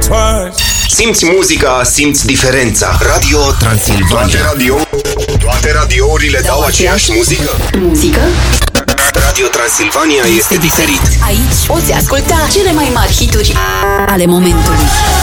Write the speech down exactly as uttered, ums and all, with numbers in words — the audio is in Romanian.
faci. Simți muzica, simți diferența. Radio Transilvania. Toate, radio, toate radiourile dau aceeași muzică? Muzică? Radio Transilvania este diferit. Aici poți asculta cele mai mari hituri ale momentului.